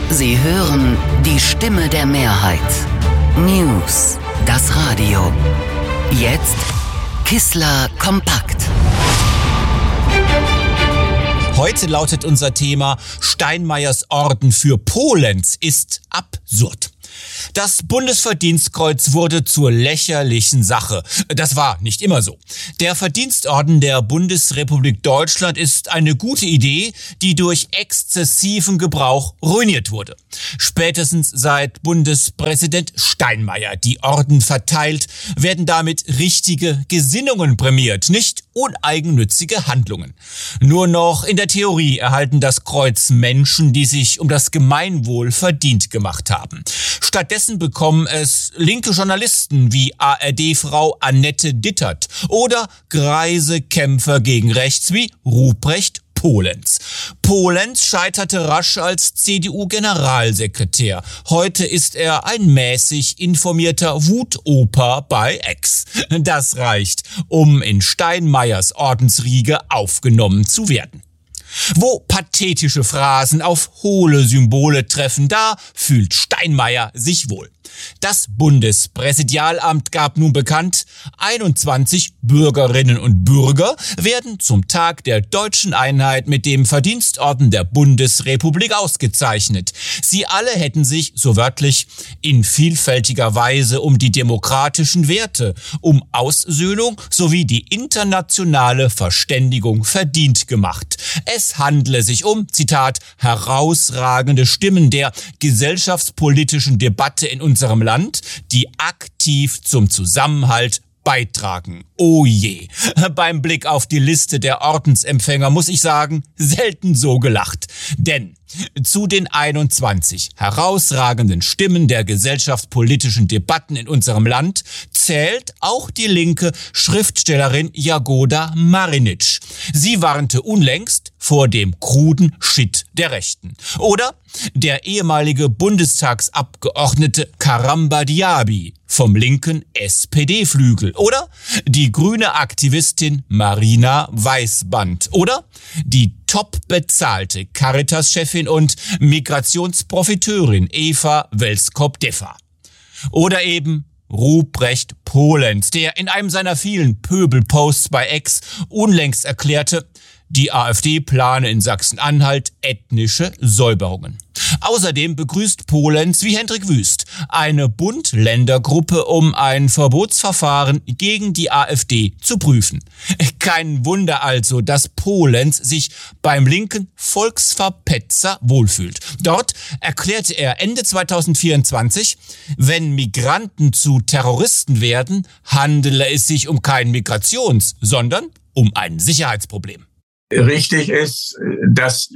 Sie hören die Stimme der Mehrheit. News, das Radio. Jetzt Kissler kompakt. Heute lautet unser Thema: Steinmeiers Orden für Polenz ist absurd. Das Bundesverdienstkreuz wurde zur lächerlichen Sache. Das war nicht immer so. Der Verdienstorden der Bundesrepublik Deutschland ist eine gute Idee, die durch exzessiven Gebrauch ruiniert wurde. Spätestens seit Bundespräsident Steinmeier die Orden verteilt, werden damit richtige Gesinnungen prämiert, nicht uneigennützige Handlungen. Nur noch in der Theorie erhalten das Kreuz Menschen, die sich um das Gemeinwohl verdient gemacht haben. Stattdessen bekommen es linke Journalisten wie ARD-Frau Annette Dittert oder greise Kämpfer gegen rechts wie Ruprecht Polenz. Polenz scheiterte rasch als CDU-Generalsekretär. Heute ist er ein mäßig informierter Wutoper bei X. Das reicht, um in Steinmeiers Ordensriege aufgenommen zu werden. Wo pathetische Phrasen auf hohle Symbole treffen, da fühlt Steinmeier sich wohl. Das Bundespräsidialamt gab nun bekannt, 21 Bürgerinnen und Bürger werden zum Tag der deutschen Einheit mit dem Verdienstorden der Bundesrepublik ausgezeichnet. Sie alle hätten sich, so wörtlich, in vielfältiger Weise um die demokratischen Werte, um Aussöhnung sowie die internationale Verständigung verdient gemacht. Es handle sich um, Zitat, herausragende Stimmen der gesellschaftspolitischen Debatte in unserem Land, die aktiv zum Zusammenhalt beitragen. Oh je. Beim Blick auf die Liste der Ordensempfänger muss ich sagen, selten so gelacht. Denn zu den 21 herausragenden Stimmen der gesellschaftspolitischen Debatten in unserem Land zählt auch die linke Schriftstellerin Jagoda Marinic. Sie warnte unlängst vor dem kruden Shit der Rechten. Oder der ehemalige Bundestagsabgeordnete Karamba Diaby vom linken SPD-Flügel. Oder die grüne Aktivistin Marina Weißband. Oder die top bezahlte Caritas-Chefin und Migrationsprofiteurin Eva Welskop-Deffer. Oder eben Ruprecht Polenz, der in einem seiner vielen Pöbelposts bei X unlängst erklärte, die AfD plane in Sachsen-Anhalt ethnische Säuberungen. Außerdem begrüßt Polenz wie Hendrik Wüst eine Bund-Länder-Gruppe, um ein Verbotsverfahren gegen die AfD zu prüfen. Kein Wunder also, dass Polenz sich beim linken Volksverpetzer wohlfühlt. Dort erklärte er Ende 2024, wenn Migranten zu Terroristen werden, handele es sich um kein Migrations-, sondern um ein Sicherheitsproblem. Richtig ist, dass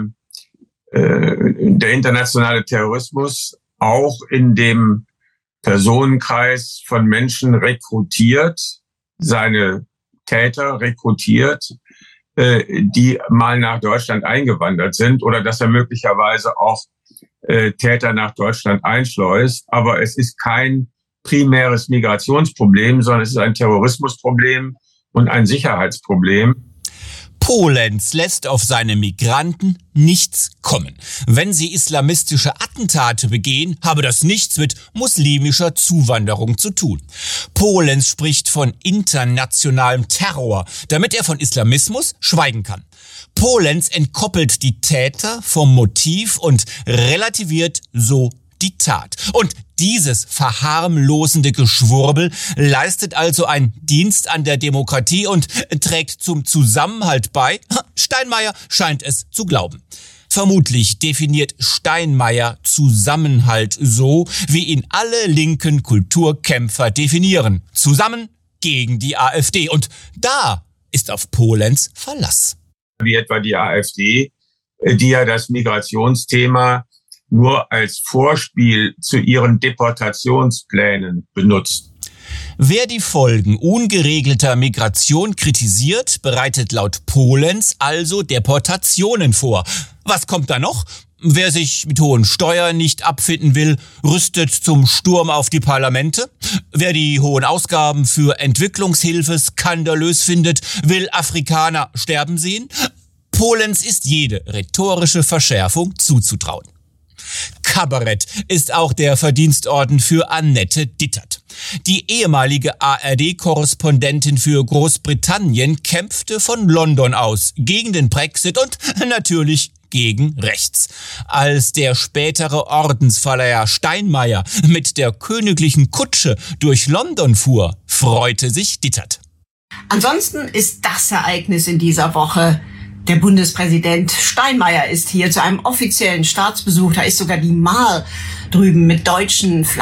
der internationale Terrorismus auch in dem Personenkreis von Menschen rekrutiert, seine Täter rekrutiert, die mal nach Deutschland eingewandert sind, oder dass er möglicherweise auch Täter nach Deutschland einschleust. Aber es ist kein primäres Migrationsproblem, sondern es ist ein Terrorismusproblem und ein Sicherheitsproblem. Polenz lässt auf seine Migranten nichts kommen. Wenn sie islamistische Attentate begehen, habe das nichts mit muslimischer Zuwanderung zu tun. Polenz spricht von internationalem Terror, damit er von Islamismus schweigen kann. Polenz entkoppelt die Täter vom Motiv und relativiert so die Tat. Und dieses verharmlosende Geschwurbel leistet also einen Dienst an der Demokratie und trägt zum Zusammenhalt bei. Steinmeier scheint es zu glauben. Vermutlich definiert Steinmeier Zusammenhalt so, wie ihn alle linken Kulturkämpfer definieren. Zusammen gegen die AfD. Und da ist auf Polenz Verlass. Wie etwa die AfD, die ja das Migrationsthema nur als Vorspiel zu ihren Deportationsplänen benutzt. Wer die Folgen ungeregelter Migration kritisiert, bereitet laut Polenz also Deportationen vor. Was kommt da noch? Wer sich mit hohen Steuern nicht abfinden will, rüstet zum Sturm auf die Parlamente. Wer die hohen Ausgaben für Entwicklungshilfe skandalös findet, will Afrikaner sterben sehen. Polenz ist jede rhetorische Verschärfung zuzutrauen. Kabarett ist auch der Verdienstorden für Annette Dittert. Die ehemalige ARD-Korrespondentin für Großbritannien kämpfte von London aus gegen den Brexit und natürlich gegen rechts. Als der spätere Ordensverleiher Steinmeier mit der königlichen Kutsche durch London fuhr, freute sich Dittert. Ansonsten ist das Ereignis in dieser Woche: der Bundespräsident Steinmeier ist hier zu einem offiziellen Staatsbesuch. Da ist sogar die Mall drüben mit deutschen